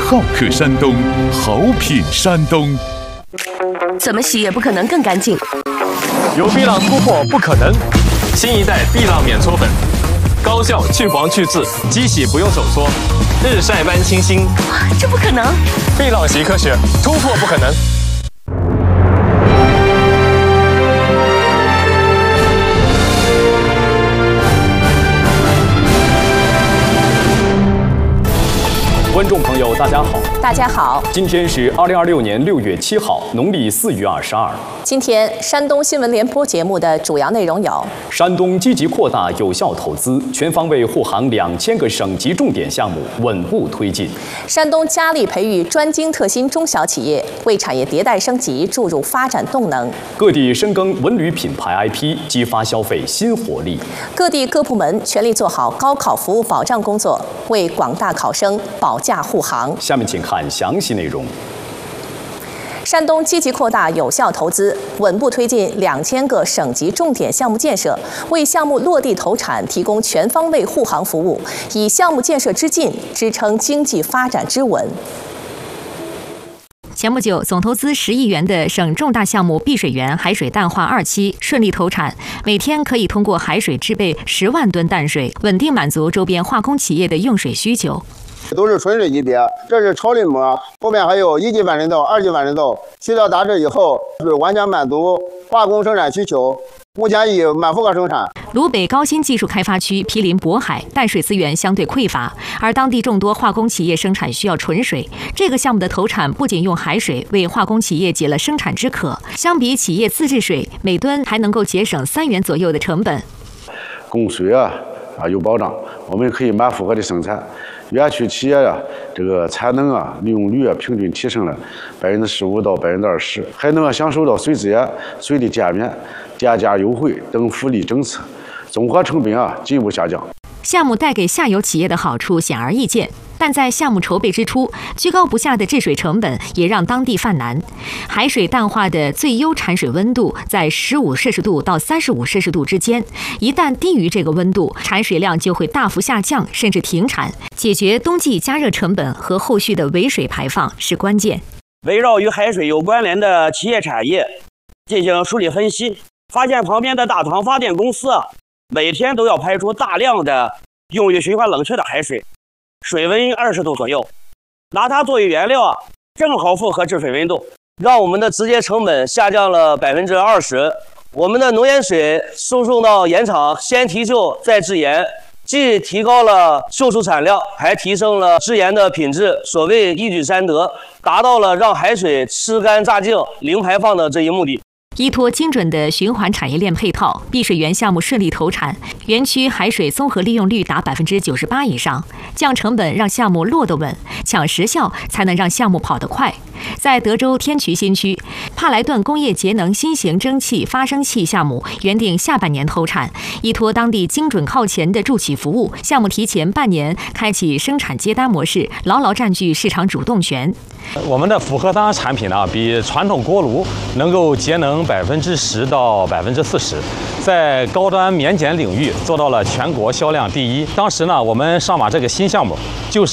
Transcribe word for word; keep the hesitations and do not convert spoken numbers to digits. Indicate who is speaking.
Speaker 1: 好客山东，好品山东。
Speaker 2: 怎么洗也不可能更干净。
Speaker 3: 有碧浪突破不可能。新一代碧浪免搓粉，高效去黄去渍，机洗不用手搓，日晒般清新。
Speaker 2: 这不可能！
Speaker 3: 碧浪洗科学，突破不可能。
Speaker 4: 观众朋友，大家好！
Speaker 2: 大家好，
Speaker 4: 今天是二零二六年六月七号，农历四月二十二。
Speaker 2: 今天山东新闻联播节目的主要内容有：
Speaker 4: 山东积极扩大有效投资，全方位护航两千个省级重点项目稳步推进；
Speaker 2: 山东加力培育专精特新中小企业，为产业迭代升级注入发展动能；
Speaker 4: 各地深耕文旅品牌 I P， 激发消费新活力；
Speaker 2: 各地各部门全力做好高考服务保障工作，为广大考生保驾护航。
Speaker 4: 下面请看详细内容。
Speaker 2: 山东积极扩大有效投资，稳步推进两千个省级重点项目建设，为项目落地投产提供全方位护航服务，以项目建设之进支撑经济发展之稳。
Speaker 5: 前不久，总投资十亿元的省重大项目碧水园海水淡化二期顺利投产，每天可以通过海水制备十万吨淡水，稳定满足周边化工企业的用水需求。
Speaker 6: 都是纯水级别，这是超滤膜，后面还有一级反渗透、二级反渗透，渠道达质以后是完全满足化工生产需求。目前已满负荷生产。
Speaker 5: 鲁北高新技术开发区毗邻渤海，淡水资源相对匮乏，而当地众多化工企业生产需要纯水。这个项目的投产不仅用海水为化工企业解了生产之渴，相比企业自制水，每吨还能够节省三元左右的成本。
Speaker 7: 供水啊啊有保障，我们可以满负荷的生产。园区企业啊，这个产能啊、利用率啊，平均提升了百分之十五到百分之二十，还能享受到水资源、水的减免、电价优惠等福利政策，综合成本啊进一步下降。
Speaker 5: 项目带给下游企业的好处显而易见，但在项目筹备之初，居高不下的治水成本也让当地犯难。海水淡化的最优产水温度在十五摄氏度到三十五摄氏度之间，一旦低于这个温度，产水量就会大幅下降，甚至停产。解决冬季加热成本和后续的尾水排放是关键。
Speaker 8: 围绕与海水有关联的企业产业进行梳理分析，发现旁边的大唐发电公司每天都要排出大量的用于循环冷却的海水，水温二十度左右，拿它作为原料啊，正好符合治水温度，让我们的直接成本下降了百分之二十。我们的浓盐水输送到盐场，先提臼再制盐，既提高了秀出产量，还提升了制盐的品质，所谓一举三得，达到了让海水吃干榨净、零排放的这一目的。
Speaker 5: 依托精准的循环产业链配套，碧水园项目顺利投产，园区海水综合利用率达百分之九十八以上，降成本让项目落得稳，抢时效才能让项目跑得快。在德州天渠新区，帕莱顿工业节能新型蒸汽发生器项目原定下半年投产，依托当地精准靠前的助企服务，项目提前半年开启生产接单模式，牢牢占据市场主动权。
Speaker 3: 我们的复合单产品呢，比传统锅炉能够节能百分之十到百分之四十，在高端免检领域做到了全国销量第一。当时呢，我们上马这个新项目就是